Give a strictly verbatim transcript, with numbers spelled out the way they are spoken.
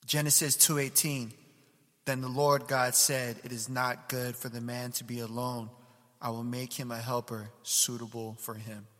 Genesis two eighteen, then the Lord God said, it is not good for the man to be alone. I will make him a helper suitable for him.